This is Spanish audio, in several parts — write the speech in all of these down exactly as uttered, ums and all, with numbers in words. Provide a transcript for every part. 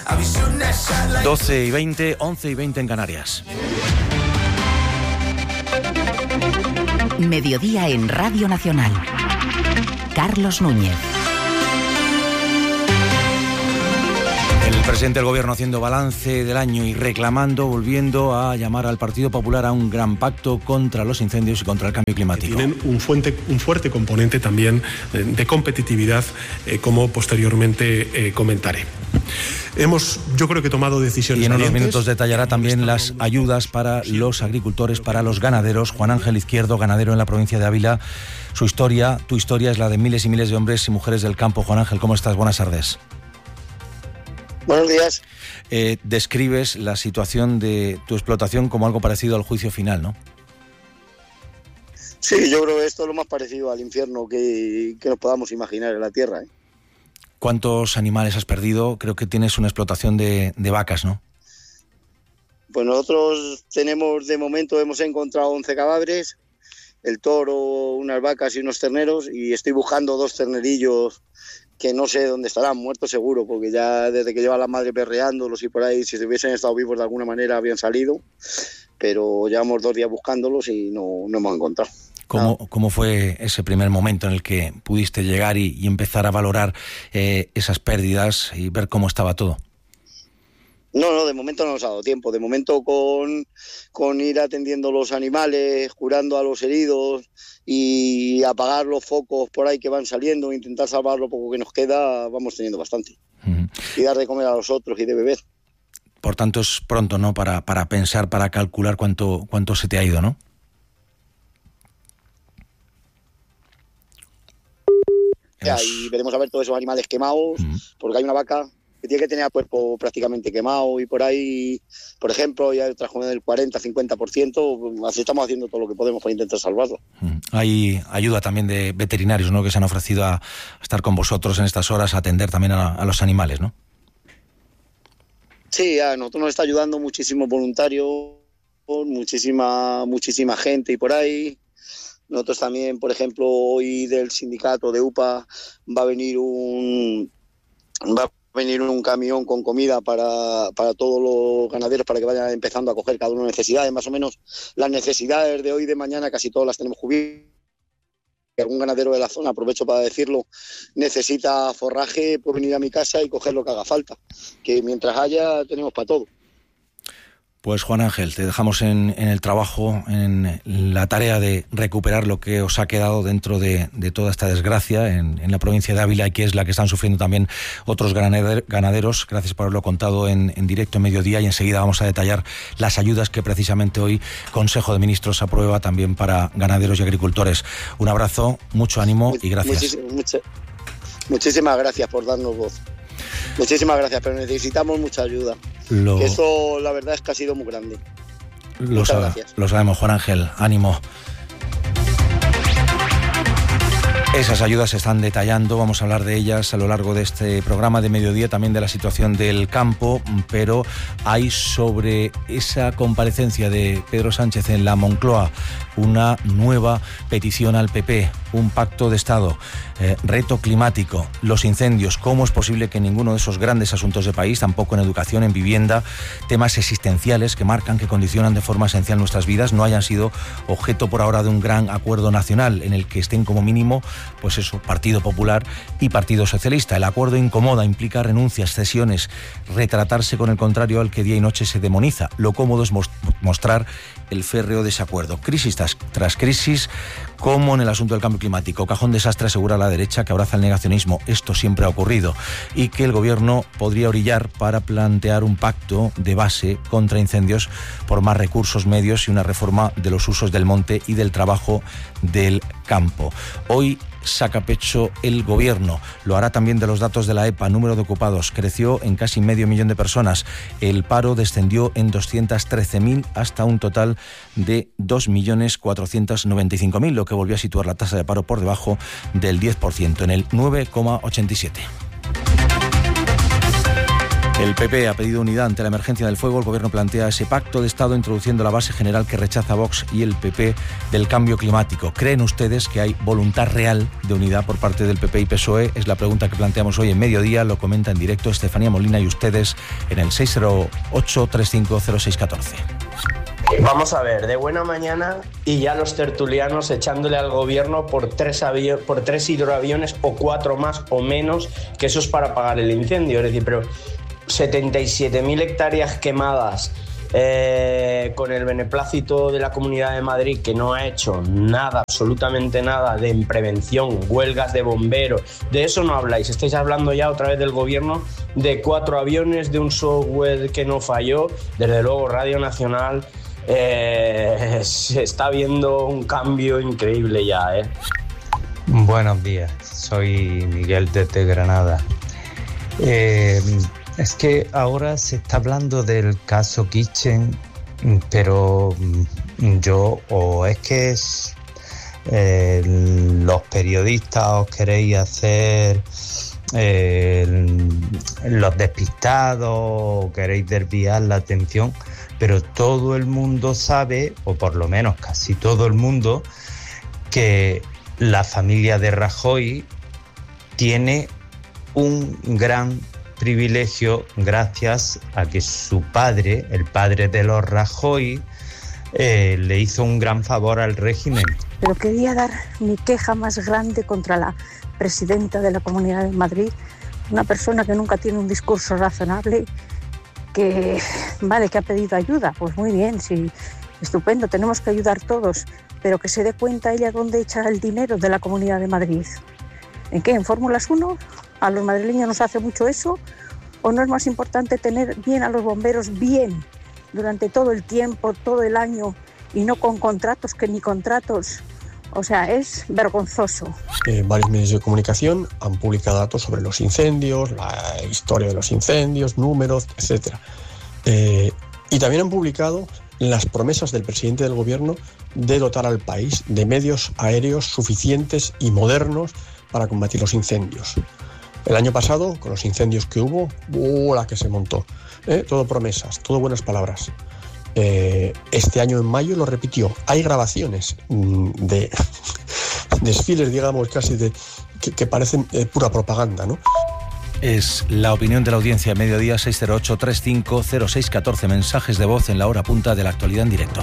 doce y veinte, once y veinte en Canarias. Mediodía en Radio Nacional. Carlos Núñez. El presidente del Gobierno haciendo balance del año y reclamando, volviendo a llamar al Partido Popular a un gran pacto contra los incendios y contra el cambio climático. Tienen un, fuente, un fuerte componente también de competitividad, eh, como posteriormente eh, comentaré. Hemos, yo creo que tomado decisiones. Y en unos valientes. minutos detallará también las ayudas para los agricultores, para los ganaderos. Juan Ángel Izquierdo, ganadero en la provincia de Ávila. Su historia, tu historia es la de miles y miles de hombres y mujeres del campo. Juan Ángel, ¿cómo estás? Buenas tardes. Buenos días. Eh, describes la situación de tu explotación como algo parecido al juicio final, ¿no? Sí, yo creo que esto es lo más parecido al infierno que, que nos podamos imaginar en la tierra, ¿eh? ¿Cuántos animales has perdido? Creo que tienes una explotación de, de vacas, ¿no? Pues nosotros tenemos, de momento hemos encontrado once cadáveres, el toro, unas vacas y unos terneros, y estoy buscando dos ternerillos que no sé dónde estarán, muertos seguro, porque ya desde que lleva la madre perreándolos y por ahí, si se hubiesen estado vivos de alguna manera habían salido, pero llevamos dos días buscándolos y no, no hemos encontrado. ¿Cómo, ¿Cómo fue ese primer momento en el que pudiste llegar y, y empezar a valorar eh, esas pérdidas y ver cómo estaba todo? No, no, de momento no nos ha dado tiempo. De momento con, con ir atendiendo los animales, curando a los heridos y apagar los focos por ahí que van saliendo, intentar salvar lo poco que nos queda, vamos teniendo bastante. Uh-huh. Y dar de comer a los otros y de beber. Por tanto es pronto, ¿no?, para, para pensar, para calcular cuánto, cuánto se te ha ido, ¿no? Ya, y veremos a ver todos esos animales quemados, uh-huh. porque hay una vaca que tiene que tener el cuerpo prácticamente quemado y por ahí, por ejemplo, ya hay otras con el cuarenta a cincuenta por ciento, así estamos haciendo todo lo que podemos para intentar salvarlo. Uh-huh. Hay ayuda también de veterinarios, ¿no?, que se han ofrecido a estar con vosotros en estas horas, a atender también a, a los animales, ¿no? Sí, a nosotros nos está ayudando muchísimos voluntarios, muchísima, muchísima gente y por ahí. Nosotros también, por ejemplo, hoy del sindicato de U P A va a venir un va a venir un camión con comida para, para todos los ganaderos para que vayan empezando a coger cada uno necesidades. Más o menos las necesidades de hoy y de mañana casi todas las tenemos cubiertas. Algún ganadero de la zona, aprovecho para decirlo, necesita forraje, puede venir a mi casa y coger lo que haga falta. Que mientras haya, tenemos para todo. Pues Juan Ángel, te dejamos en, en el trabajo, en la tarea de recuperar lo que os ha quedado dentro de, de toda esta desgracia en, en la provincia de Ávila, y que es la que están sufriendo también otros ganaderos. Gracias por haberlo contado en, en directo en Mediodía, y enseguida vamos a detallar las ayudas que precisamente hoy Consejo de Ministros aprueba también para ganaderos y agricultores. Un abrazo, mucho ánimo y gracias. Muchísimas, muchas, muchísimas gracias por darnos voz. Muchísimas gracias, pero necesitamos mucha ayuda. Lo... Que eso, la verdad, es que ha sido muy grande. Lo Muchas gracias. Lo sabemos, Juan Ángel. Ánimo. Esas ayudas se están detallando, vamos a hablar de ellas a lo largo de este programa de Mediodía, también de la situación del campo, pero hay sobre esa comparecencia de Pedro Sánchez en la Moncloa una nueva petición al P P, un pacto de Estado, eh, reto climático, los incendios, cómo es posible que ninguno de esos grandes asuntos de país, tampoco en educación, en vivienda, temas existenciales que marcan, que condicionan de forma esencial nuestras vidas, no hayan sido objeto por ahora de un gran acuerdo nacional en el que estén como mínimo, pues eso, Partido Popular y Partido Socialista. El acuerdo incomoda, implica renuncias, cesiones, retratarse con el contrario al que día y noche se demoniza. Lo cómodo es mostrar el férreo desacuerdo. Crisis tras, tras crisis, como en el asunto del cambio climático. Cajón desastre, asegura la derecha, que abraza el negacionismo. Esto siempre ha ocurrido, y que el gobierno podría orillar para plantear un pacto de base contra incendios por más recursos, medios y una reforma de los usos del monte y del trabajo del campo. Hoy saca pecho el gobierno, lo hará también de los datos de la E P A. Número de ocupados creció en casi medio millón de personas, el paro descendió en doscientos trece mil hasta un total de dos millones cuatrocientos noventa y cinco mil, lo que volvió a situar la tasa de paro por debajo del diez por ciento, en el nueve coma ochenta y siete. El P P ha pedido unidad ante la emergencia del fuego. El Gobierno plantea ese pacto de Estado introduciendo la base general que rechaza Vox y el P P del cambio climático. ¿Creen ustedes que hay voluntad real de unidad por parte del P P y P S O E? Es la pregunta que planteamos hoy en Mediodía. Lo comenta en directo Estefanía Molina y ustedes en el seis cero ocho, tres cinco cero seis uno cuatro. Vamos a ver, de buena mañana y ya los tertulianos echándole al gobierno por tres, avi- por tres hidroaviones o cuatro más o menos, que eso es para apagar el incendio. Es decir, pero setenta y siete mil hectáreas quemadas eh, con el beneplácito de la Comunidad de Madrid, que no ha hecho nada, absolutamente nada de prevención, huelgas de bomberos, de eso no habláis. Estáis hablando ya otra vez del gobierno, de cuatro aviones, de un software que no falló. Desde luego Radio Nacional eh, se está viendo un cambio increíble ya, ¿eh? Buenos días, soy Miguel desde Granada. Eh, es que ahora se está hablando del caso Kitchen, pero yo, o es que es, eh, los periodistas os queréis hacer eh, los despistados, o queréis desviar la atención, pero todo el mundo sabe, o por lo menos casi todo el mundo, que la familia de Rajoy tiene un gran privilegio gracias a que su padre, el padre de los Rajoy, eh, le hizo un gran favor al régimen. Pero quería dar mi queja más grande contra la presidenta de la Comunidad de Madrid, una persona que nunca tiene un discurso razonable, que vale, que ha pedido ayuda, pues muy bien, sí, estupendo, tenemos que ayudar todos, pero que se dé cuenta ella dónde echa el dinero de la Comunidad de Madrid. ¿En qué? ¿En Fórmulas uno? ¿A los madrileños nos hace mucho eso? ¿O no es más importante tener bien a los bomberos bien durante todo el tiempo, todo el año, y no con contratos que ni contratos? O sea, es vergonzoso. Eh, varios medios de comunicación han publicado datos sobre los incendios, la historia de los incendios, números, etcétera. Eh, y también han publicado las promesas del presidente del gobierno de dotar al país de medios aéreos suficientes y modernos para combatir los incendios. El año pasado, con los incendios que hubo, ¡uh, la que se montó! ¿Eh? Todo promesas, todo buenas palabras. Eh, este año en mayo lo repitió. Hay grabaciones mmm, de desfiles, digamos, casi de que, que parecen eh, pura propaganda, ¿no? Es la opinión de la audiencia. Mediodía, seis cero ocho, tres cinco cero seis uno cuatro. Mensajes de voz en la hora punta de la actualidad en directo.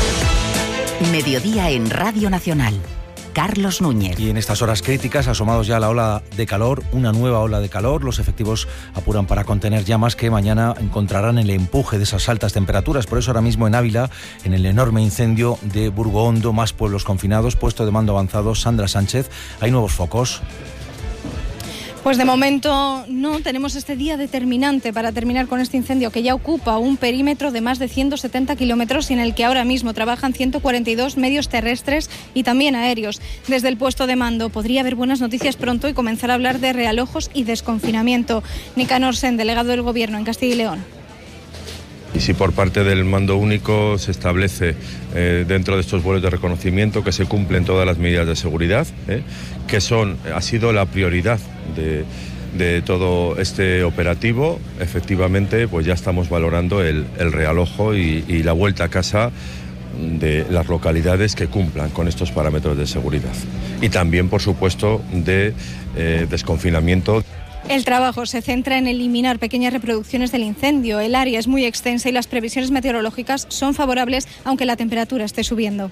Mediodía en Radio Nacional. Carlos Núñez. Y en estas horas críticas, asomados ya a la ola de calor, una nueva ola de calor, los efectivos apuran para contener llamas que mañana encontrarán el empuje de esas altas temperaturas. Por eso ahora mismo en Ávila, en el enorme incendio de Burgohondo, más pueblos confinados, puesto de mando avanzado, Sandra Sánchez, hay nuevos focos. Pues de momento no tenemos este día determinante para terminar con este incendio que ya ocupa un perímetro de más de ciento setenta kilómetros y en el que ahora mismo trabajan ciento cuarenta y dos medios terrestres y también aéreos. Desde el puesto de mando podría haber buenas noticias pronto y comenzar a hablar de realojos y desconfinamiento. Nicanor Sen, delegado del Gobierno en Castilla y León. Y si por parte del mando único se establece eh, dentro de estos vuelos de reconocimiento que se cumplen todas las medidas de seguridad, eh, que son ha sido la prioridad de, de todo este operativo, efectivamente pues ya estamos valorando el, el realojo y, y la vuelta a casa de las localidades que cumplan con estos parámetros de seguridad. Y también, por supuesto, de eh, desconfinamiento. El trabajo se centra en eliminar pequeñas reproducciones del incendio. El área es muy extensa y las previsiones meteorológicas son favorables, aunque la temperatura esté subiendo.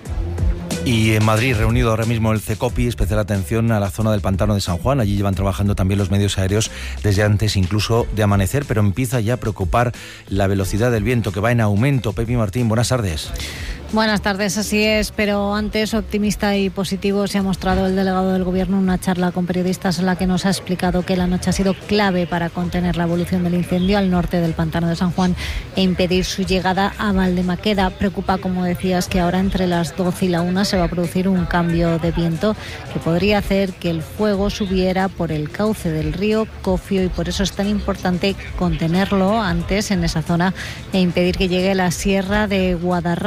Y en Madrid, reunido ahora mismo el CECOPI, especial atención a la zona del Pantano de San Juan. Allí llevan trabajando también los medios aéreos desde antes incluso de amanecer, pero empieza ya a preocupar la velocidad del viento, que va en aumento. Pepi Martín, buenas tardes. Buenas tardes, así es, pero antes optimista y positivo se ha mostrado el delegado del Gobierno en una charla con periodistas en la que nos ha explicado que la noche ha sido clave para contener la evolución del incendio al norte del Pantano de San Juan e impedir su llegada a Valdemaqueda. Preocupa, como decías, que ahora entre las doce y la una se va a producir un cambio de viento que podría hacer que el fuego subiera por el cauce del río Cofio y por eso es tan importante contenerlo antes en esa zona e impedir que llegue a la sierra de Guadarrama. La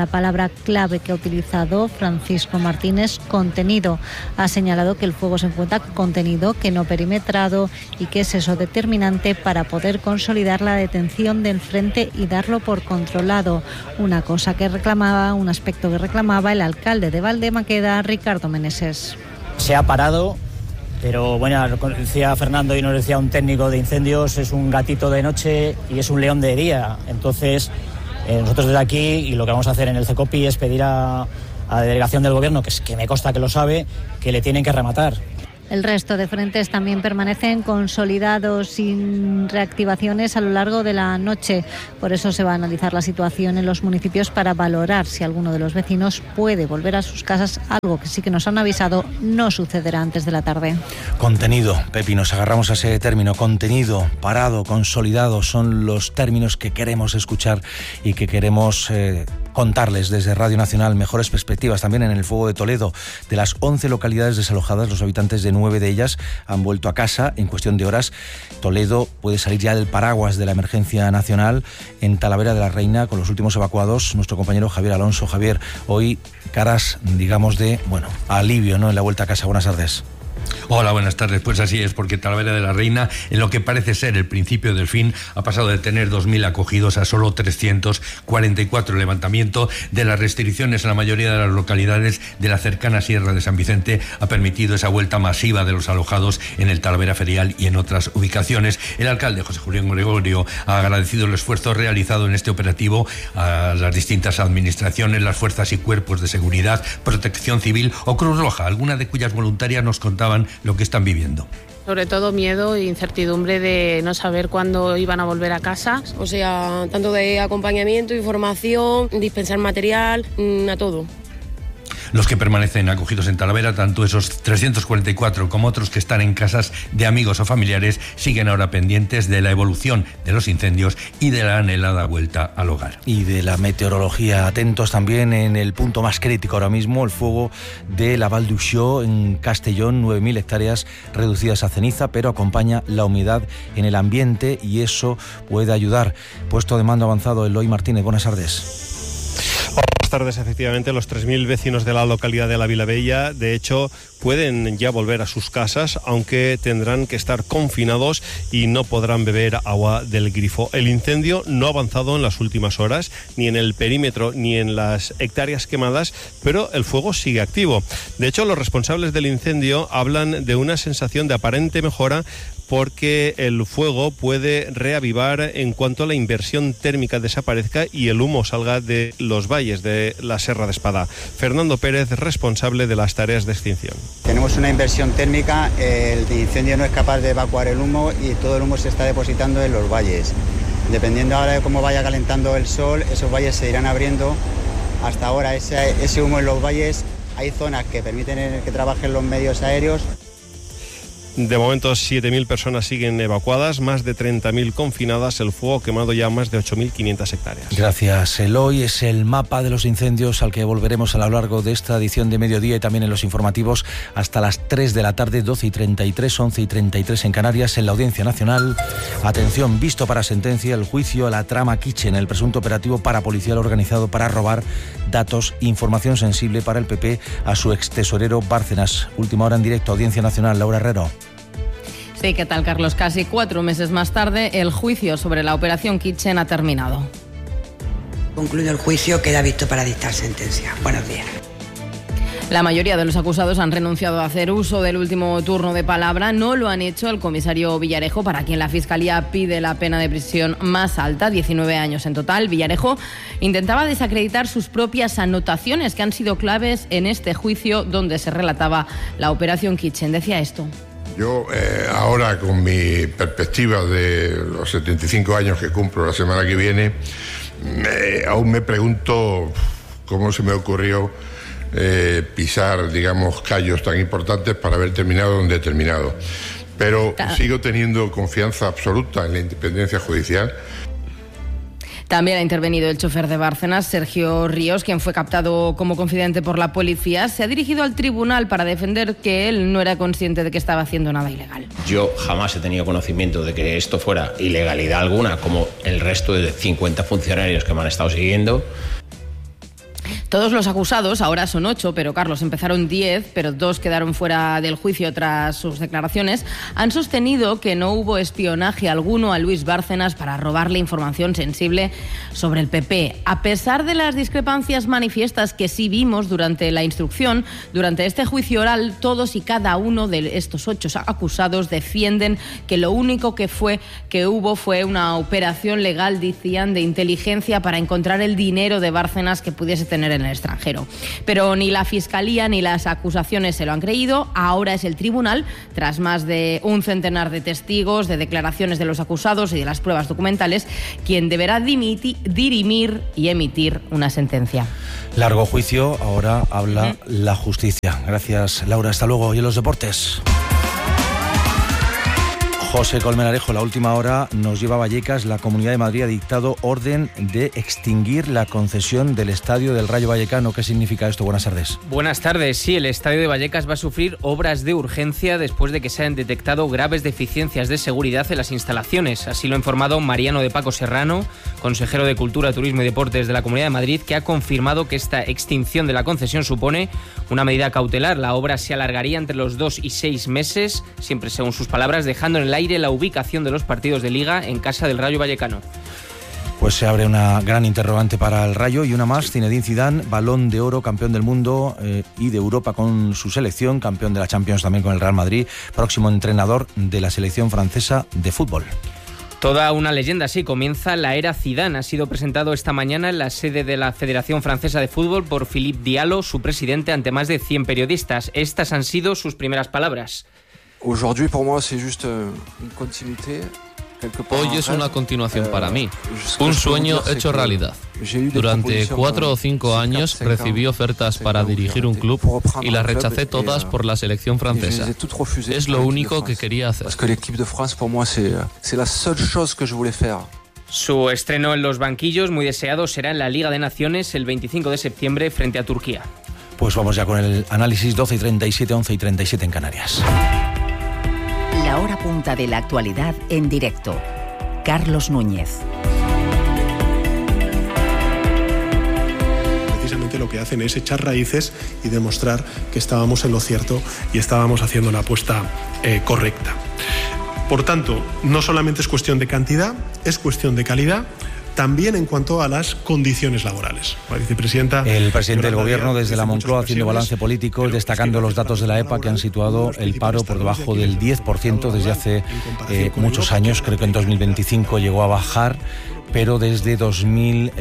palabra clave que ha utilizado Francisco Martínez, contenido. Ha señalado que el fuego se encuentra contenido, que no perimetrado, y que es eso determinante para poder consolidar la detención del frente y darlo por controlado. Una cosa que reclamaba, un aspecto que reclamaba el alcalde de Valdemaqueda, Ricardo Meneses. Se ha parado, pero bueno, lo decía Fernando y nos decía un técnico de incendios, es un gatito de noche y es un león de día. Entonces, eh, nosotros desde aquí, y lo que vamos a hacer en el CECOPI es pedir a, a la delegación del gobierno, que, es, que me consta que lo sabe, que le tienen que rematar. El resto de frentes también permanecen consolidados sin reactivaciones a lo largo de la noche. Por eso se va a analizar la situación en los municipios para valorar si alguno de los vecinos puede volver a sus casas, algo que sí que nos han avisado no sucederá antes de la tarde. Contenido, Pepi, nos agarramos a ese término. Contenido, parado, consolidado, son los términos que queremos escuchar y que queremos eh, contarles desde Radio Nacional. Mejores perspectivas también en el fuego de Toledo. De las once localidades desalojadas, los habitantes de nueve de ellas han vuelto a casa en cuestión de horas. Toledo puede salir ya del paraguas de la emergencia nacional. En Talavera de la Reina, con los últimos evacuados, nuestro compañero Javier Alonso. Javier, hoy caras, digamos, de, bueno, alivio, ¿no?, en la vuelta a casa. Buenas tardes. Hola, buenas tardes. Pues así es, porque Talavera de la Reina, en lo que parece ser el principio del fin, ha pasado de tener dos mil acogidos a solo trescientos cuarenta y cuatro. El levantamiento de las restricciones en la mayoría de las localidades de la cercana Sierra de San Vicente ha permitido esa vuelta masiva de los alojados en el Talavera Ferial y en otras ubicaciones. El alcalde, José Julián Gregorio, ha agradecido el esfuerzo realizado en este operativo a las distintas administraciones, las fuerzas y cuerpos de seguridad, Protección Civil o Cruz Roja, algunas de cuyas voluntarias nos contaban lo que están viviendo. Sobre todo miedo e incertidumbre de no saber cuándo iban a volver a casa. O sea, tanto de acompañamiento, información, dispensar material, a todo. Los que permanecen acogidos en Talavera, tanto esos trescientos cuarenta y cuatro como otros que están en casas de amigos o familiares, siguen ahora pendientes de la evolución de los incendios y de la anhelada vuelta al hogar. Y de la meteorología, atentos también en el punto más crítico ahora mismo, el fuego de la Val d'Uixó en Castellón, nueve mil hectáreas reducidas a ceniza, pero acompaña la humedad en el ambiente y eso puede ayudar. Puesto de mando avanzado, Eloy Martínez, buenas tardes. Buenas tardes. Efectivamente, los tres mil vecinos de la localidad de la Vilavella, de hecho, pueden ya volver a sus casas, aunque tendrán que estar confinados y no podrán beber agua del grifo. El incendio no ha avanzado en las últimas horas, ni en el perímetro ni en las hectáreas quemadas, pero el fuego sigue activo. De hecho, los responsables del incendio hablan de una sensación de aparente mejora, porque el fuego puede reavivar en cuanto la inversión térmica desaparezca y el humo salga de los valles de la Serra de Espada. Fernando Pérez, responsable de las tareas de extinción. Tenemos una inversión térmica, el incendio no es capaz de evacuar el humo y todo el humo se está depositando en los valles. Dependiendo ahora de cómo vaya calentando el sol, esos valles se irán abriendo. Hasta ahora ese, ese humo en los valles, hay zonas que permiten que trabajen los medios aéreos. De momento, siete mil personas siguen evacuadas, más de treinta mil confinadas, el fuego ha quemado ya más de ocho mil quinientas hectáreas. Gracias, Eloy. Es el mapa de los incendios al que volveremos a lo largo de esta edición de Mediodía y también en los informativos hasta las tres de la tarde, doce y treinta y tres, once y treinta y tres en Canarias, en la Audiencia Nacional. Atención, visto para sentencia el juicio a la trama Kitchen, el presunto operativo parapolicial organizado para robar datos, información sensible para el P P a su extesorero Bárcenas. Última hora en directo, Audiencia Nacional, Laura Herrero. Sí, ¿qué tal, Carlos? Casi cuatro meses más tarde, el juicio sobre la operación Kitchen ha terminado. Concluido el juicio, queda visto para dictar sentencia. Buenos días. La mayoría de los acusados han renunciado a hacer uso del último turno de palabra. No lo han hecho el comisario Villarejo, para quien la Fiscalía pide la pena de prisión más alta, diecinueve años en total. Villarejo intentaba desacreditar sus propias anotaciones, que han sido claves en este juicio donde se relataba la operación Kitchen. Decía esto. Yo eh, ahora, con mi perspectiva de los setenta y cinco años que cumplo la semana que viene, me, aún me pregunto cómo se me ocurrió eh, pisar, digamos, callos tan importantes para haber terminado donde he terminado. Pero claro, sigo teniendo confianza absoluta en la independencia judicial. También ha intervenido el chofer de Bárcenas, Sergio Ríos, quien fue captado como confidente por la policía. Se ha dirigido al tribunal para defender que él no era consciente de que estaba haciendo nada ilegal. Yo jamás he tenido conocimiento de que esto fuera ilegalidad alguna, como el resto de cincuenta funcionarios que me han estado siguiendo. Todos los acusados, ahora son ocho, pero Carlos, empezaron diez, pero dos quedaron fuera del juicio tras sus declaraciones, han sostenido que no hubo espionaje alguno a Luis Bárcenas para robarle información sensible sobre el P P. A pesar de las discrepancias manifiestas que sí vimos durante la instrucción, durante este juicio oral, todos y cada uno de estos ocho acusados defienden que lo único que fue que hubo fue una operación legal, decían, de inteligencia para encontrar el dinero de Bárcenas que pudiese tener en el extranjero. Pero ni la Fiscalía ni las acusaciones se lo han creído. Ahora es el tribunal, tras más de un centenar de testigos, de declaraciones de los acusados y de las pruebas documentales, quien deberá dimiti, dirimir y emitir una sentencia. Largo juicio, ahora habla uh-huh. la justicia. Gracias, Laura. Hasta luego. Y en los deportes. José Colmenarejo, la última hora nos lleva a Vallecas. La Comunidad de Madrid ha dictado orden de extinguir la concesión del Estadio del Rayo Vallecano. ¿Qué significa esto? Buenas tardes. Buenas tardes. Sí, el Estadio de Vallecas va a sufrir obras de urgencia después de que se hayan detectado graves deficiencias de seguridad en las instalaciones. Así lo ha informado Mariano de Paco Serrano, consejero de Cultura, Turismo y Deportes de la Comunidad de Madrid, que ha confirmado que esta extinción de la concesión supone una medida cautelar. La obra se alargaría entre los dos y seis meses, siempre según sus palabras, dejando en el aire la ubicación de los partidos de Liga en casa del Rayo Vallecano. Pues se abre una gran interrogante para el Rayo y una más. Zinedine Zidane, Balón de Oro, campeón del mundo eh, y de Europa con su selección, campeón de la Champions también con el Real Madrid, próximo entrenador de la selección francesa de fútbol. Toda una leyenda, sí, comienza la era Zidane. Ha sido presentado esta mañana en la sede de la Federación Francesa de Fútbol por Philippe Diallo, su presidente, ante más de cien periodistas. Estas han sido sus primeras palabras. Aujourd'hui, pour moi, c'est juste une continuité. Hoy es una continuación para mí, un sueño hecho realidad. Durante cuatro o cinco años recibí ofertas para dirigir un club y las rechacé todas por la selección francesa. Es lo único que quería hacer. Su estreno en los banquillos, muy deseado, será en la Liga de Naciones el veinticinco de septiembre frente a Turquía. Pues vamos ya con el análisis. Doce y treinta y siete, once y treinta y siete en Canarias. La hora punta de la actualidad en directo. Carlos Núñez. Precisamente lo que hacen es echar raíces y demostrar que estábamos en lo cierto y estábamos haciendo la apuesta eh, correcta. Por tanto, no solamente es cuestión de cantidad, es cuestión de calidad. También en cuanto a las condiciones laborales. La vicepresidenta... El presidente del Gobierno desde la Moncloa haciendo balance político, destacando los datos de la E P A que han situado el paro por debajo del diez por ciento desde hace eh, muchos años. Creo que en dos mil veinticinco llegó a bajar, pero desde dos mil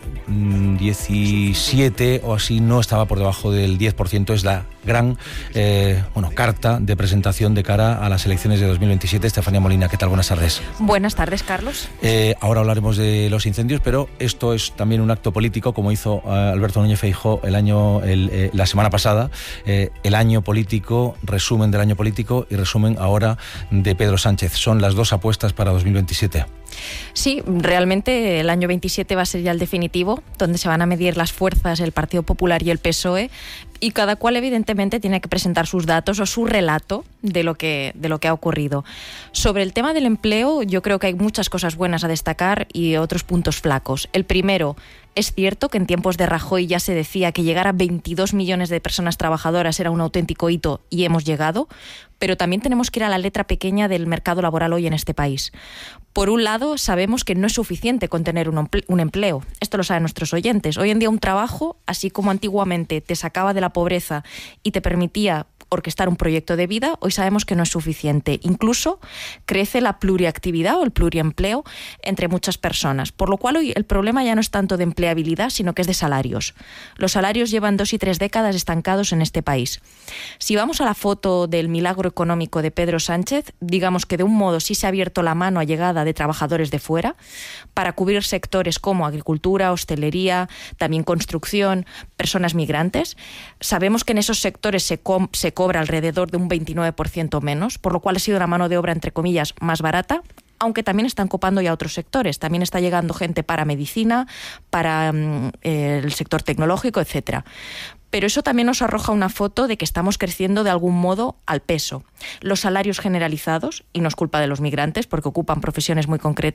diecisiete o así no estaba por debajo del diez por ciento. Es la gran eh, bueno, carta de presentación de cara a las elecciones de dos mil veintisiete. Estefanía Molina, ¿qué tal? Buenas tardes. Buenas tardes, Carlos. Eh, ahora hablaremos de los incendios, pero esto es también un acto político, como hizo uh, Alberto Núñez Feijóo el año, el, eh, la semana pasada. Eh, el año político, resumen del año político y resumen ahora de Pedro Sánchez. Son las dos apuestas para dos mil veintisiete. Sí, realmente el año veintisiete va a ser ya el definitivo, donde se van a medir las fuerzas el Partido Popular y el P S O E, y cada cual evidentemente tiene que presentar sus datos o su relato de lo que, de lo que ha ocurrido. Sobre el tema del empleo, yo creo que hay muchas cosas buenas a destacar y otros puntos flacos. El primero, es cierto que en tiempos de Rajoy ya se decía que llegar a veintidós millones de personas trabajadoras era un auténtico hito y hemos llegado, pero también tenemos que ir a la letra pequeña del mercado laboral hoy en este país. Por un lado, sabemos que no es suficiente con tener un empleo. Esto lo saben nuestros oyentes. Hoy en día un trabajo, así como antiguamente te sacaba de la pobreza y te permitía orquestar un proyecto de vida, hoy sabemos que no es suficiente. Incluso crece la pluriactividad o el pluriempleo entre muchas personas, por lo cual hoy el problema ya no es tanto de empleabilidad, sino que es de salarios. Los salarios llevan dos y tres décadas estancados en este país. Si vamos a la foto del milagro económico de Pedro Sánchez, digamos que de un modo sí se ha abierto la mano a llegada de trabajadores de fuera para cubrir sectores como agricultura, hostelería, también construcción, personas migrantes. Sabemos que en esos sectores se, com- se cobra alrededor de un veintinueve por ciento menos, por lo cual ha sido una mano de obra, entre comillas, más barata, aunque también están copando ya otros sectores. También está llegando gente para medicina, para mm, el sector tecnológico, etcétera. Pero eso también nos arroja una foto de que estamos creciendo de algún modo al peso. Los salarios generalizados, y no es culpa de los migrantes porque ocupan profesiones muy concretas,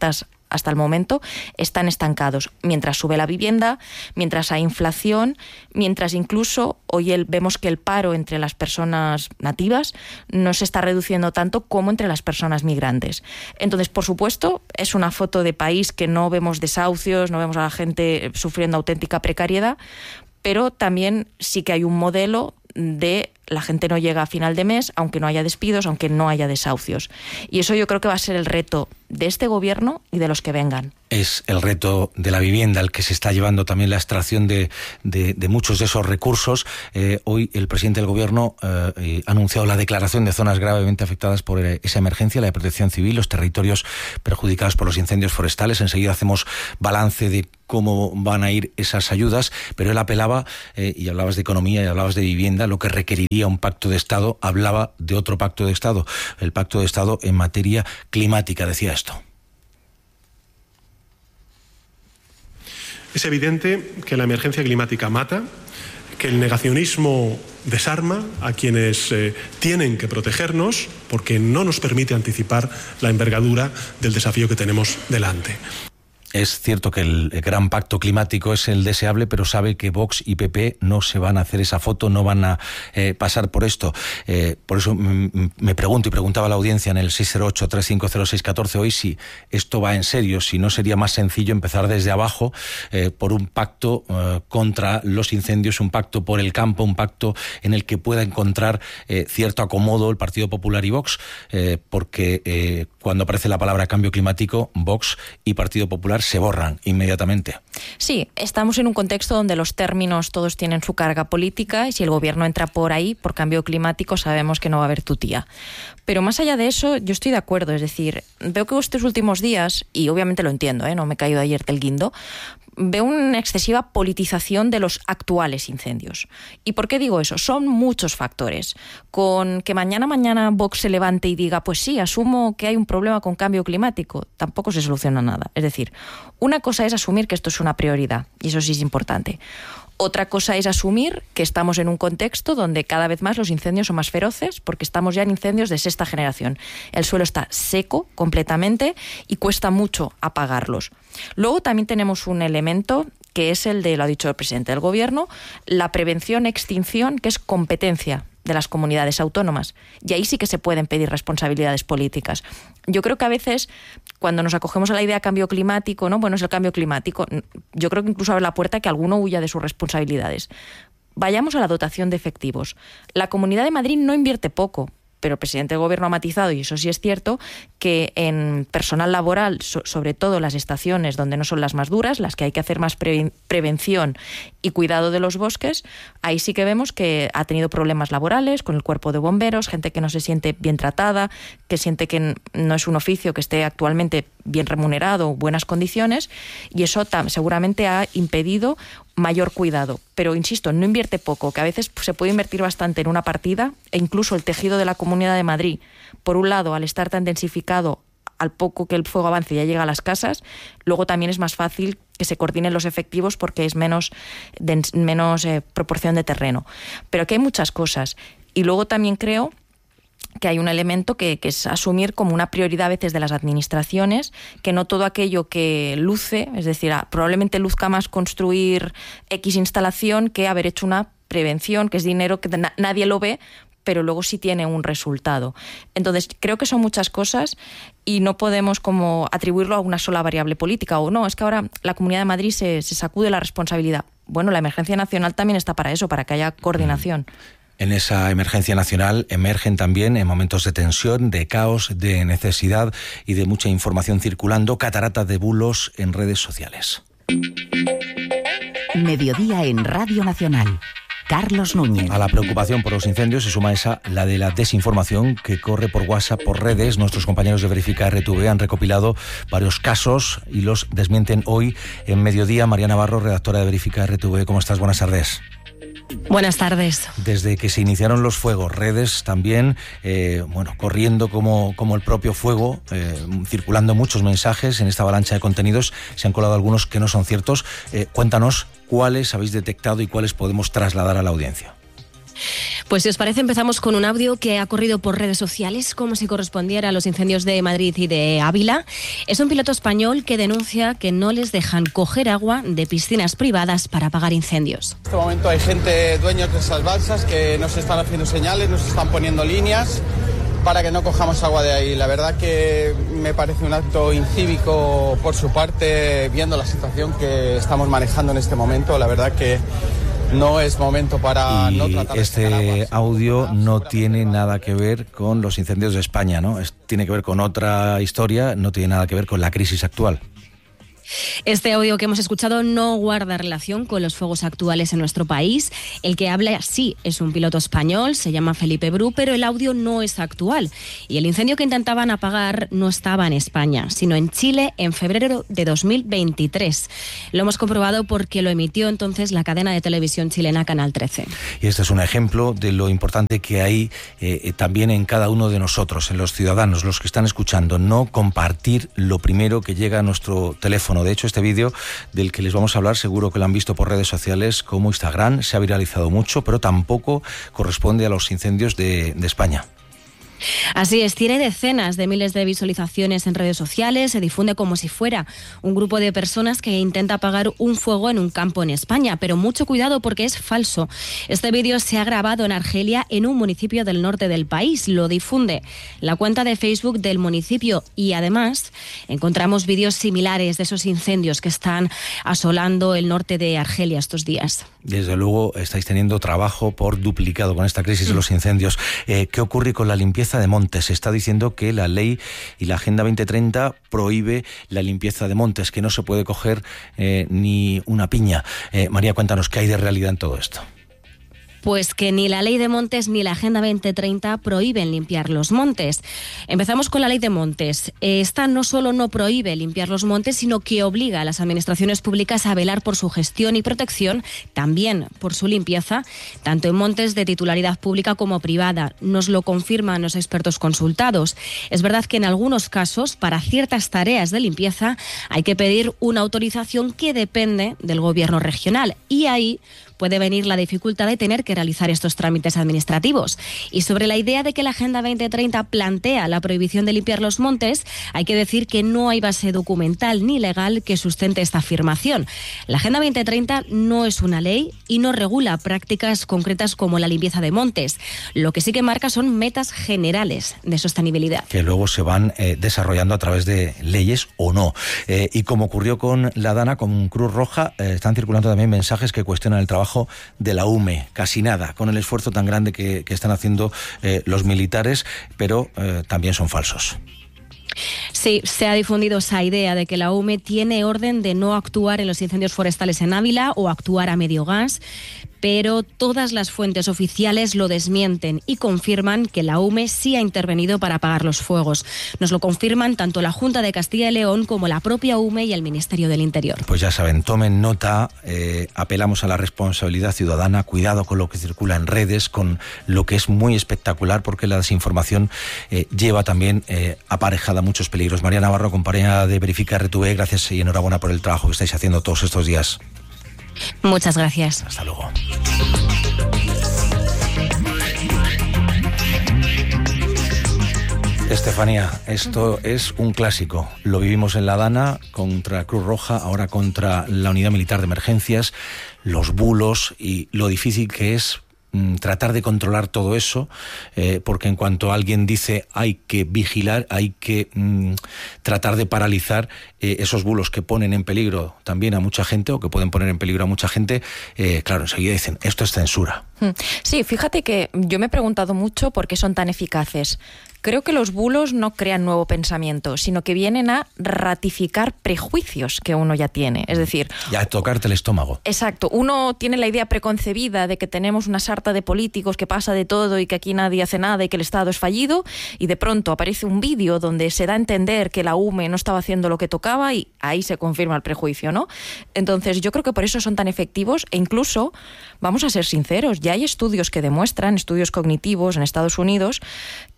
hasta el momento están estancados, mientras sube la vivienda, mientras hay inflación, mientras incluso hoy el, vemos que el paro entre las personas nativas no se está reduciendo tanto como entre las personas migrantes. Entonces, por supuesto, es una foto de país que no vemos desahucios, no vemos a la gente sufriendo auténtica precariedad, pero también sí que hay un modelo de la gente no llega a final de mes, aunque no haya despidos, aunque no haya desahucios. Y eso yo creo que va a ser el reto de este gobierno y de los que vengan. Es el reto de la vivienda el que se está llevando también la extracción de, de, de muchos de esos recursos. Eh, hoy el presidente del gobierno eh, ha anunciado la declaración de zonas gravemente afectadas por esa emergencia, la de protección civil, los territorios perjudicados por los incendios forestales. Enseguida hacemos balance de cómo van a ir esas ayudas, pero él apelaba, eh, y hablabas de economía y hablabas de vivienda, lo que requeriría un pacto de Estado, hablaba de otro pacto de Estado, el pacto de Estado en materia climática, decía esto. Es evidente que la emergencia climática mata, que el negacionismo desarma a quienes eh, tienen que protegernos porque no nos permite anticipar la envergadura del desafío que tenemos delante. Es cierto que el gran pacto climático es el deseable, pero sabe que Vox y P P no se van a hacer esa foto, no van a eh, pasar por esto. Eh, por eso me pregunto y preguntaba a la audiencia en el seis cero ocho, tres cinco cero, seis uno cuatro hoy si esto va en serio, si no sería más sencillo empezar desde abajo eh, por un pacto eh, contra los incendios, un pacto por el campo, un pacto en el que pueda encontrar eh, cierto acomodo el Partido Popular y Vox, eh, porque eh, cuando aparece la palabra cambio climático, Vox y Partido Popular se borran inmediatamente. Sí, estamos en un contexto donde los términos todos tienen su carga política y si el gobierno entra por ahí, por cambio climático, sabemos que no va a haber tutía. Pero más allá de eso, yo estoy de acuerdo, es decir, veo que estos últimos días, y obviamente lo entiendo, ¿eh? No me he caído ayer del guindo, veo una excesiva politización de los actuales incendios. ¿Y por qué digo eso? Son muchos factores. Con que mañana mañana Vox se levante y diga, pues sí, asumo que hay un problema con cambio climático, tampoco se soluciona nada. Es decir, una cosa es asumir que esto es una prioridad, y eso sí es importante. Otra cosa es asumir que estamos en un contexto donde cada vez más los incendios son más feroces porque estamos ya en incendios de sexta generación. El suelo está seco completamente y cuesta mucho apagarlos. Luego también tenemos un elemento que es el de, lo ha dicho el presidente del gobierno, la prevención-extinción, que es competencia de las comunidades autónomas. Y ahí sí que se pueden pedir responsabilidades políticas. Yo creo que a veces, cuando nos acogemos a la idea de cambio climático, ¿no? Bueno, es el cambio climático. Yo creo que incluso abre la puerta a que alguno huya de sus responsabilidades. Vayamos a la dotación de efectivos. La Comunidad de Madrid no invierte poco, pero el presidente del gobierno ha matizado, y eso sí es cierto, que en personal laboral, so, sobre todo las estaciones donde no son las más duras, las que hay que hacer más pre- prevención y cuidado de los bosques, ahí sí que vemos que ha tenido problemas laborales con el cuerpo de bomberos, gente que no se siente bien tratada, que siente que no es un oficio que esté actualmente bien remunerado, buenas condiciones, y eso tam- seguramente ha impedido mayor cuidado. Pero, insisto, no invierte poco, que a veces se puede invertir bastante en una partida, e incluso el tejido de la Comunidad de Madrid, por un lado, al estar tan densificado, al poco que el fuego avance ya llega a las casas, luego también es más fácil que se coordinen los efectivos porque es menos, dens- menos eh, proporción de terreno. Pero aquí hay muchas cosas. Y luego también creo que hay un elemento que, que es asumir como una prioridad a veces de las administraciones, que no todo aquello que luce, es decir, probablemente luzca más construir X instalación que haber hecho una prevención, que es dinero que na- nadie lo ve, pero luego sí tiene un resultado. Entonces, creo que son muchas cosas y no podemos como atribuirlo a una sola variable política, o no, es que ahora la Comunidad de Madrid se, se sacude la responsabilidad. Bueno, la emergencia nacional también está para eso, para que haya coordinación. En esa emergencia nacional emergen también, en momentos de tensión, de caos, de necesidad y de mucha información circulando, cataratas de bulos en redes sociales. Mediodía en Radio Nacional. Carlos Núñez. A la preocupación por los incendios se suma esa, la de la desinformación que corre por WhatsApp, por redes. Nuestros compañeros de Verifica R T V han recopilado varios casos y los desmienten hoy en Mediodía. María Navarro, redactora de Verifica R T V, ¿cómo estás? Buenas tardes. Buenas tardes. Desde que se iniciaron los fuegos, redes también, eh, bueno, corriendo como, como el propio fuego, eh, circulando muchos mensajes en esta avalancha de contenidos, se han colado algunos que no son ciertos. Eh, cuéntanos cuáles habéis detectado y cuáles podemos trasladar a la audiencia. Pues si os parece, empezamos con un audio que ha corrido por redes sociales como si correspondiera a los incendios de Madrid y de Ávila. Es un piloto español que denuncia que no les dejan coger agua de piscinas privadas para apagar incendios. En este momento hay gente, dueños de esas balsas, que nos están haciendo señales, nos están poniendo líneas para que no cojamos agua de ahí. La verdad que me parece un acto incívico por su parte, viendo la situación que estamos manejando en este momento. La verdad que no es momento para y no tratar este audio no tiene nada que ver con los incendios de España, ¿no? Es, tiene que ver con otra historia, no tiene nada que ver con la crisis actual. Este audio que hemos escuchado no guarda relación con los fuegos actuales en nuestro país. El que habla sí es un piloto español, se llama Felipe Bru, pero el audio no es actual. Y el incendio que intentaban apagar no estaba en España, sino en Chile en febrero de dos mil veintitrés. Lo hemos comprobado porque lo emitió entonces la cadena de televisión chilena Canal trece. Y este es un ejemplo de lo importante que hay eh, también en cada uno de nosotros, en los ciudadanos, los que están escuchando, no compartir lo primero que llega a nuestro teléfono. De hecho, este vídeo del que les vamos a hablar seguro que lo han visto por redes sociales como Instagram, se ha viralizado mucho, pero tampoco corresponde a los incendios de, de España. Así es, tiene decenas de miles de visualizaciones en redes sociales, se difunde como si fuera un grupo de personas que intenta apagar un fuego en un campo en España, pero mucho cuidado porque es falso. Este vídeo se ha grabado en Argelia, en un municipio del norte del país, lo difunde la cuenta de Facebook del municipio y además encontramos vídeos similares de esos incendios que están asolando el norte de Argelia estos días. Desde luego estáis teniendo trabajo por duplicado con esta crisis de los incendios. Eh, ¿Qué ocurre con la limpieza de montes? Se está diciendo que la ley y la Agenda veinte treinta prohíbe la limpieza de montes, que no se puede coger eh, ni una piña. Eh, María, cuéntanos qué hay de realidad en todo esto. Pues que ni la Ley de Montes ni la Agenda veinte treinta prohíben limpiar los montes. Empezamos con la Ley de Montes. Esta no solo no prohíbe limpiar los montes, sino que obliga a las administraciones públicas a velar por su gestión y protección, también por su limpieza, tanto en montes de titularidad pública como privada. Nos lo confirman los expertos consultados. Es verdad que en algunos casos, para ciertas tareas de limpieza, hay que pedir una autorización que depende del gobierno regional. Y ahí puede venir la dificultad de tener que realizar estos trámites administrativos. Y sobre la idea de que la Agenda veinte treinta plantea la prohibición de limpiar los montes, hay que decir que no hay base documental ni legal que sustente esta afirmación. La Agenda veinte treinta no es una ley y no regula prácticas concretas como la limpieza de montes. Lo que sí que marca son metas generales de sostenibilidad. Que luego se van eh, desarrollando a través de leyes o no. Eh, y como ocurrió con la Dana, con Cruz Roja, eh, están circulando también mensajes que cuestionan el trabajo de la U M E, casi nada, con el esfuerzo tan grande que, que están haciendo eh, los militares, pero eh, también son falsos. Sí, se ha difundido esa idea de que la U M E tiene orden de no actuar en los incendios forestales en Ávila o actuar a medio gas, pero todas las fuentes oficiales lo desmienten y confirman que la U M E sí ha intervenido para apagar los fuegos. Nos lo confirman tanto la Junta de Castilla y León como la propia U M E y el Ministerio del Interior. Pues ya saben, tomen nota, eh, apelamos a la responsabilidad ciudadana, cuidado con lo que circula en redes, con lo que es muy espectacular, porque la desinformación eh, lleva también eh, aparejada muchos peligros. María Navarro, compañera de Verifica R T V, gracias y enhorabuena por el trabajo que estáis haciendo todos estos días. Muchas gracias. Hasta luego. Estefanía, esto es un clásico. Lo vivimos en la Dana contra Cruz Roja, ahora contra la Unidad Militar de Emergencias, los bulos y lo difícil que es tratar de controlar todo eso, eh, porque en cuanto alguien dice hay que vigilar, hay que mm, tratar de paralizar eh, esos bulos que ponen en peligro también a mucha gente o que pueden poner en peligro a mucha gente, eh, claro, enseguida dicen, esto es censura. Sí, fíjate que yo me he preguntado mucho por qué son tan eficaces. Creo que los bulos no crean nuevo pensamiento, sino que vienen a ratificar prejuicios que uno ya tiene. Es decir, ya tocarte el estómago. Exacto. Uno tiene la idea preconcebida de que tenemos una sarta de políticos que pasa de todo y que aquí nadie hace nada y que el Estado es fallido, y de pronto aparece un vídeo donde se da a entender que la U M E no estaba haciendo lo que tocaba y ahí se confirma el prejuicio, ¿no? Entonces yo creo que por eso son tan efectivos e incluso, vamos a ser sinceros, ya hay estudios que demuestran, estudios cognitivos en Estados Unidos, que la gente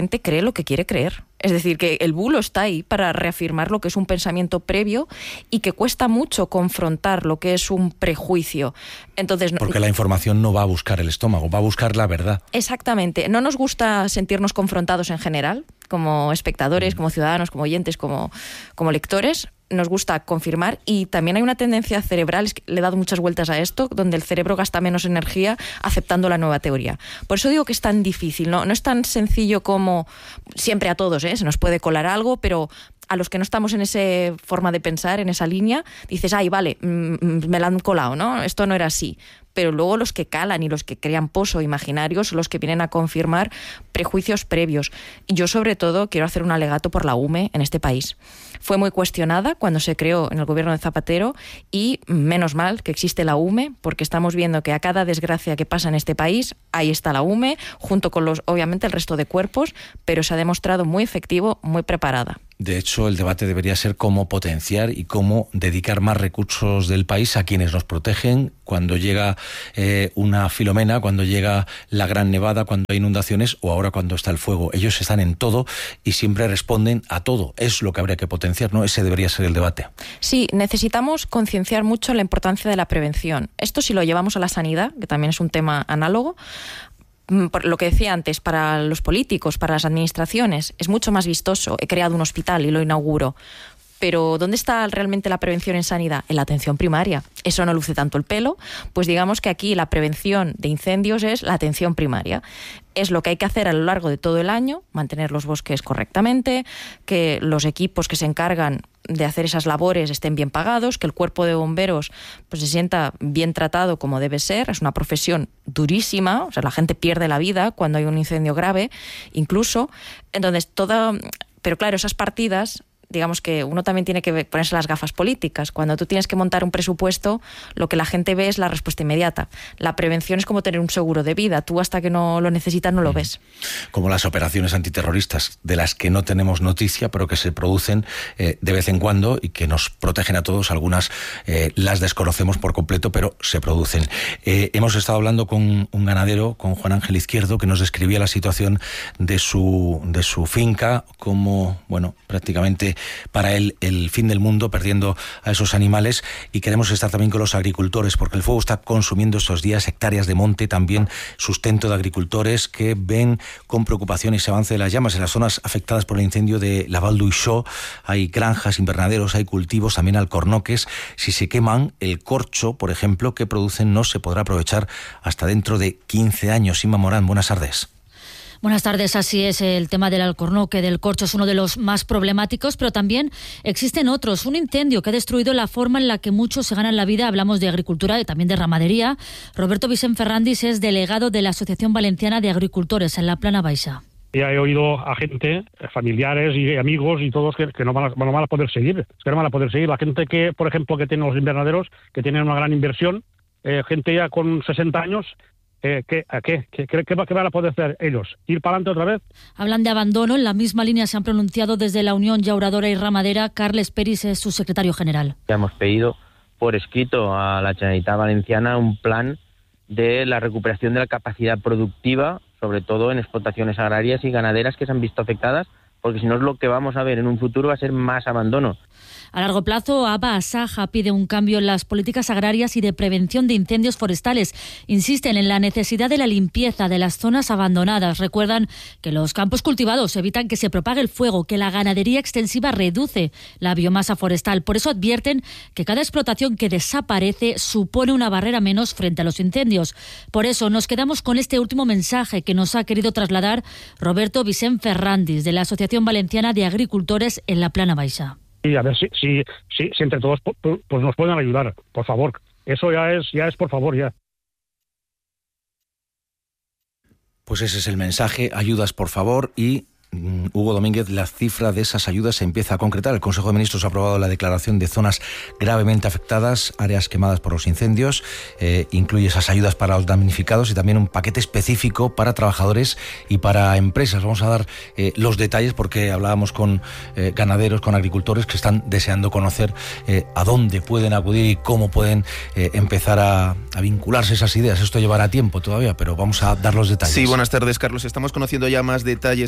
gente cree lo que quiere creer. Es decir, que el bulo está ahí para reafirmar lo que es un pensamiento previo y que cuesta mucho confrontar lo que es un prejuicio. Entonces, porque la información no va a buscar el estómago, va a buscar la verdad. Exactamente. No nos gusta sentirnos confrontados en general, como espectadores, como ciudadanos, como oyentes, como, como lectores. Nos gusta confirmar, y también hay una tendencia cerebral, es que le he dado muchas vueltas a esto, donde el cerebro gasta menos energía aceptando la nueva teoría. Por eso digo que es tan difícil, no, no es tan sencillo como siempre a todos, ¿eh? Se nos puede colar algo, pero a los que no estamos en esa forma de pensar, en esa línea, dices, ay, vale, mm, me la han colado, ¿no? Esto no era así. Pero luego los que calan y los que crean pozo imaginarios son los que vienen a confirmar prejuicios previos. Y yo, sobre todo, quiero hacer un alegato por la U M E en este país. Fue muy cuestionada cuando se creó en el gobierno de Zapatero, y menos mal que existe la U M E, porque estamos viendo que a cada desgracia que pasa en este país, ahí está la U M E, junto con, los, obviamente, el resto de cuerpos, pero se ha demostrado muy efectivo, muy preparada. De hecho, el debate debería ser cómo potenciar y cómo dedicar más recursos del país a quienes nos protegen cuando llega eh, una Filomena, cuando llega la gran nevada, cuando hay inundaciones o ahora cuando está el fuego. Ellos están en todo y siempre responden a todo. Es lo que habría que potenciar, ¿no? Ese debería ser el debate. Sí, necesitamos concienciar mucho la importancia de la prevención. Esto, si lo llevamos a la sanidad, que también es un tema análogo, por lo que decía antes, para los políticos, para las administraciones, es mucho más vistoso. He creado un hospital y lo inauguro. Pero ¿dónde está realmente la prevención en sanidad? En la atención primaria. Eso no luce tanto el pelo. Pues digamos que aquí la prevención de incendios es la atención primaria. Es lo que hay que hacer a lo largo de todo el año, mantener los bosques correctamente, que los equipos que se encargan de hacer esas labores estén bien pagados, que el cuerpo de bomberos pues se sienta bien tratado como debe ser. Es una profesión durísima, o sea, la gente pierde la vida cuando hay un incendio grave, incluso. Entonces, toda... Pero claro, esas partidas, digamos que uno también tiene que ponerse las gafas políticas. Cuando tú tienes que montar un presupuesto, lo que la gente ve es la respuesta inmediata. La prevención es como tener un seguro de vida. Tú, hasta que no lo necesitas, no lo ves. Como las operaciones antiterroristas, de las que no tenemos noticia, pero que se producen eh, de vez en cuando y que nos protegen a todos. Algunas eh, las desconocemos por completo, pero se producen. Eh, hemos estado hablando con un ganadero, con Juan Ángel Izquierdo, que nos describía la situación de su, de su finca, como, bueno, prácticamente para él el fin del mundo, perdiendo a esos animales. Y queremos estar también con los agricultores, porque el fuego está consumiendo estos días hectáreas de monte, también sustento de agricultores que ven con preocupación ese avance de las llamas en las zonas afectadas por el incendio de la Val d'Uixó. Hay granjas, invernaderos, hay cultivos, también alcornoques. Si se queman, el corcho, por ejemplo, que producen no se podrá aprovechar hasta dentro de quince años. Inma Morán, buenas tardes. Buenas tardes, así es, el tema del alcornoque, del corcho, es uno de los más problemáticos, pero también existen otros. Un incendio que ha destruido la forma en la que muchos se ganan la vida. Hablamos de agricultura y también de ramadería. Roberto Vicent Ferrandis es delegado de la Asociación Valenciana de Agricultores en la Plana Baixa. Ya he oído a gente, familiares y amigos y todos que, que no, van a, no van a poder seguir. Es que no van a poder seguir. La gente que, por ejemplo, que tiene los invernaderos, que tienen una gran inversión, eh, gente ya con sesenta años... Eh, ¿qué, a qué? ¿Qué, qué, qué van a poder hacer ellos? ¿Ir para adelante otra vez? Hablan de abandono. En la misma línea se han pronunciado desde la Unión Llauradora y Ramadera. Carles Peris es su secretario general. Ya hemos pedido por escrito a la Generalitat Valenciana un plan de la recuperación de la capacidad productiva, sobre todo en explotaciones agrarias y ganaderas que se han visto afectadas, porque si no, es lo que vamos a ver en un futuro va a ser más abandono. A largo plazo, Aba Asaja pide un cambio en las políticas agrarias y de prevención de incendios forestales. Insisten en la necesidad de la limpieza de las zonas abandonadas. Recuerdan que los campos cultivados evitan que se propague el fuego, que la ganadería extensiva reduce la biomasa forestal. Por eso advierten que cada explotación que desaparece supone una barrera menos frente a los incendios. Por eso nos quedamos con este último mensaje que nos ha querido trasladar Roberto Vicent Ferrandis, de la Asociación Valenciana de Agricultores en la Plana Baixa. Y a ver si, si, si, si entre todos pues nos pueden ayudar, por favor. Eso ya es, ya es por favor, ya. Pues ese es el mensaje, ayudas por favor. Y mm, Hugo Domínguez, la cifra de esas ayudas se empieza a concretar. El Consejo de Ministros ha aprobado la declaración de zonas gravemente afectadas, áreas quemadas por los incendios. Eh, incluye esas ayudas para los damnificados y también un paquete específico para trabajadores y para empresas. Vamos a dar eh, los detalles porque hablábamos con eh, ganaderos, con agricultores que están deseando conocer eh, a dónde pueden acudir y cómo pueden eh, empezar a, a vincularse esas ideas. Esto llevará tiempo todavía, pero vamos a dar los detalles. Sí, buenas tardes, Carlos. Estamos conociendo ya más detalles a,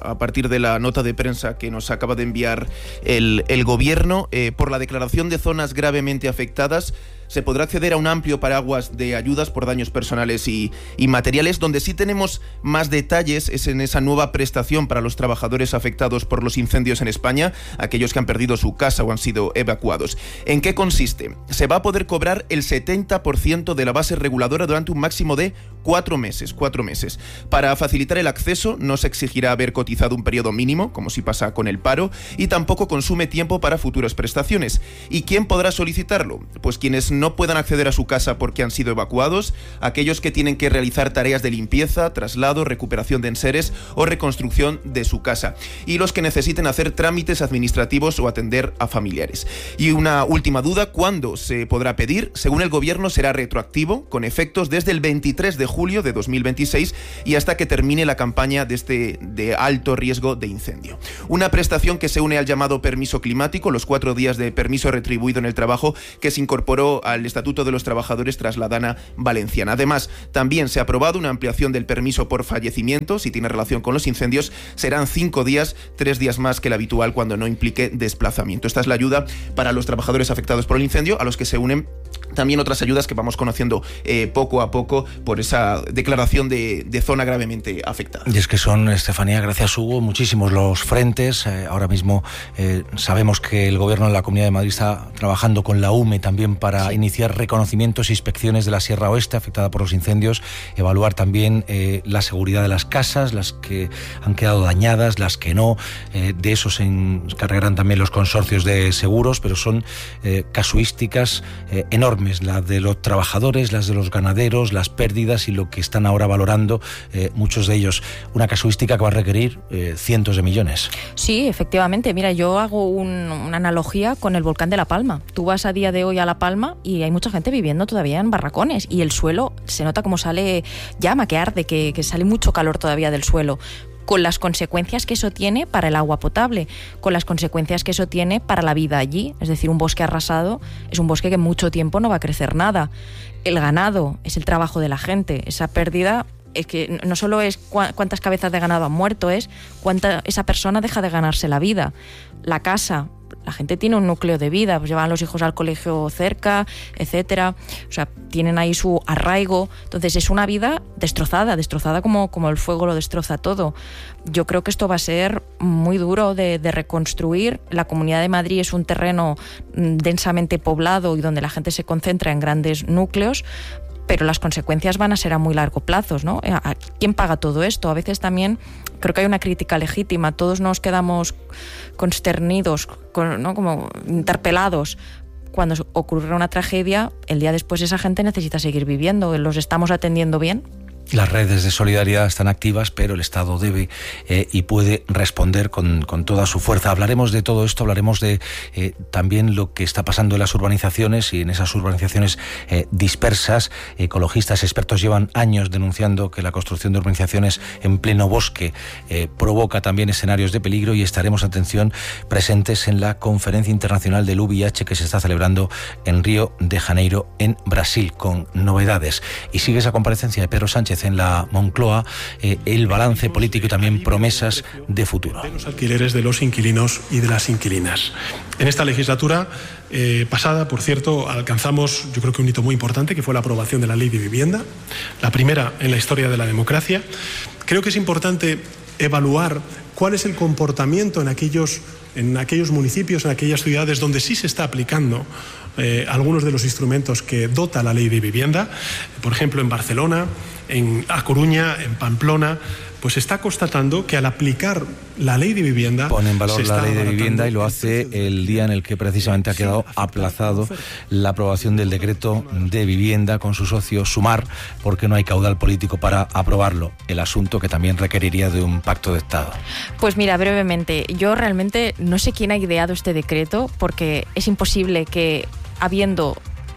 a partir de la nota de prensa que nos acaba de enviar el, el Gobierno. Eh, por la declaración de zonas gravemente afectadas, se podrá acceder a un amplio paraguas de ayudas por daños personales y, y materiales. Donde sí tenemos más detalles es en esa nueva prestación para los trabajadores afectados por los incendios en España, aquellos que han perdido su casa o han sido evacuados. ¿En qué consiste? Se va a poder cobrar el setenta por ciento de la base reguladora durante un máximo de cuatro meses. Cuatro meses. Para facilitar el acceso no se exigirá haber cotizado un periodo mínimo, como si pasa con el paro, y tampoco consume tiempo para futuras prestaciones. ¿Y quién podrá solicitarlo? Pues quienes no puedan acceder a su casa porque han sido evacuados, aquellos que tienen que realizar tareas de limpieza, traslado, recuperación de enseres o reconstrucción de su casa, y los que necesiten hacer trámites administrativos o atender a familiares. Y una última duda: ¿cuándo se podrá pedir? Según el Gobierno, será retroactivo, con efectos desde el veintitrés de julio de dos mil veintiséis y hasta que termine la campaña de, este, de alto riesgo de incendio. Una prestación que se une al llamado permiso climático, los cuatro días de permiso retribuido en el trabajo que se incorporó al Estatuto de los Trabajadores tras la Dana Valenciana. Además, también se ha aprobado una ampliación del permiso por fallecimiento, si tiene relación con los incendios. Serán cinco días, tres días más que el habitual cuando no implique desplazamiento. Esta es la ayuda para los trabajadores afectados por el incendio, a los que se unen también otras ayudas que vamos conociendo eh, poco a poco por esa declaración de, de zona gravemente afectada. Y es que son, Estefanía, gracias Hugo, muchísimos los frentes. Eh, ahora mismo eh, sabemos que el Gobierno de la Comunidad de Madrid está trabajando con la U M E también para sí. iniciar reconocimientos e inspecciones de la Sierra Oeste afectada por los incendios, evaluar también eh, la seguridad de las casas, las que han quedado dañadas, las que no. Eh, de eso se encargarán también los consorcios de seguros, pero son eh, casuísticas eh, enormes, las de los trabajadores, las de los ganaderos, las pérdidas y lo que están ahora valorando eh, muchos de ellos. Una casuística que va a requerir eh, cientos de millones. Sí, efectivamente. Mira, yo hago un, una analogía con el volcán de La Palma. Tú vas a día de hoy a La Palma y hay mucha gente viviendo todavía en barracones y el suelo se nota como sale llama, que arde, que, que sale mucho calor todavía del suelo, con las consecuencias que eso tiene para el agua potable, con las consecuencias que eso tiene para la vida allí. Es decir, un bosque arrasado es un bosque que en mucho tiempo no va a crecer nada. El ganado es el trabajo de la gente. Esa pérdida es que no solo es cuántas cabezas de ganado han muerto, es cuánta esa persona deja de ganarse la vida. La casa, la gente tiene un núcleo de vida, pues llevan a los hijos al colegio cerca, etcétera. O sea, tienen ahí su arraigo. Entonces es una vida destrozada, destrozada como, como el fuego lo destroza todo. Yo creo que esto va a ser muy duro de, de reconstruir. La Comunidad de Madrid es un terreno densamente poblado y donde la gente se concentra en grandes núcleos, pero las consecuencias van a ser a muy largo plazo, ¿no? ¿Quién paga todo esto? A veces también creo que hay una crítica legítima. Todos nos quedamos consternidos, ¿no? Como interpelados cuando ocurre una tragedia. El día después esa gente necesita seguir viviendo. ¿Los estamos atendiendo bien? Las redes de solidaridad están activas, pero el Estado debe eh, y puede responder con, con toda su fuerza. Hablaremos de todo esto, hablaremos de eh, también lo que está pasando en las urbanizaciones y en esas urbanizaciones eh, dispersas. Ecologistas, expertos llevan años denunciando que la construcción de urbanizaciones en pleno bosque eh, provoca también escenarios de peligro, y estaremos, atención, presentes en la Conferencia Internacional del U V I H que se está celebrando en Río de Janeiro, en Brasil, con novedades. Y sigue esa comparecencia de Pedro Sánchez en la Moncloa, eh, el balance político y también promesas de futuro. De los alquileres de los inquilinos y de las inquilinas. En esta legislatura eh, pasada, por cierto, alcanzamos, yo creo que un hito muy importante, que fue la aprobación de la Ley de Vivienda, la primera en la historia de la democracia. Creo que es importante evaluar cuál es el comportamiento en aquellos, en aquellos municipios, en aquellas ciudades donde sí se está aplicando eh, algunos de los instrumentos que dota la Ley de Vivienda. Por ejemplo, en Barcelona, en A Coruña, en Pamplona, pues está constatando que al aplicar la Ley de Vivienda... Pone en valor la Ley de Vivienda y lo hace el día en el que precisamente ha quedado aplazado la aprobación del decreto de vivienda con su socio Sumar, porque no hay caudal político para aprobarlo. El asunto que también requeriría de un pacto de Estado. Pues mira, brevemente, yo realmente no sé quién ha ideado este decreto, porque es imposible que, habiendo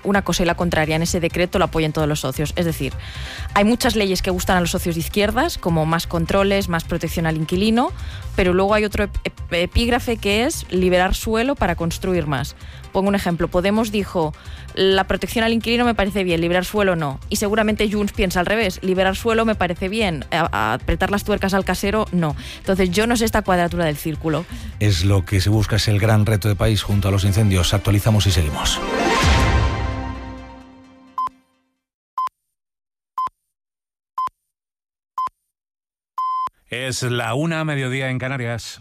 una cosa y la contraria en ese decreto lo apoyen todos los socios. Es decir, hay muchas leyes que gustan a los socios de izquierdas, como más controles, más protección al inquilino, pero luego hay otro epígrafe que es liberar suelo para construir más. Pongo un ejemplo. Podemos dijo, la protección al inquilino me parece bien, liberar suelo no. Y seguramente Junts piensa al revés, liberar suelo me parece bien, a, a apretar las tuercas al casero no. Entonces yo no sé esta cuadratura del círculo. Es lo que se busca, es el gran reto de país junto a los incendios. Actualizamos y seguimos. Es la una, mediodía en Canarias.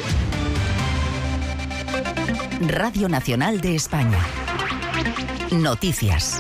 Radio Nacional de España. Noticias.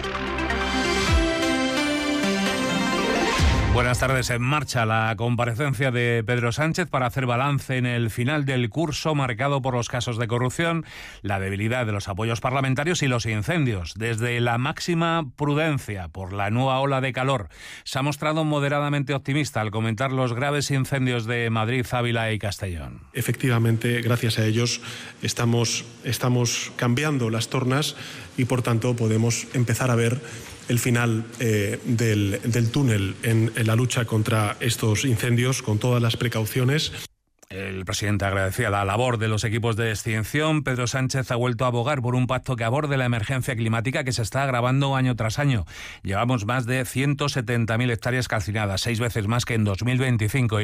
Buenas tardes. En marcha la comparecencia de Pedro Sánchez para hacer balance en el final del curso marcado por los casos de corrupción, la debilidad de los apoyos parlamentarios y los incendios. Desde la máxima prudencia por la nueva ola de calor, se ha mostrado moderadamente optimista al comentar los graves incendios de Madrid, Ávila y Castellón. Efectivamente, gracias a ellos estamos, estamos cambiando las tornas y, por tanto, podemos empezar a ver el final eh, del, del túnel en, en la lucha contra estos incendios con todas las precauciones. El presidente agradecía la labor de los equipos de extinción. Pedro Sánchez ha vuelto a abogar por un pacto que aborde la emergencia climática que se está agravando año tras año. Llevamos más de ciento setenta mil hectáreas calcinadas, seis veces más que en dos mil veinticinco.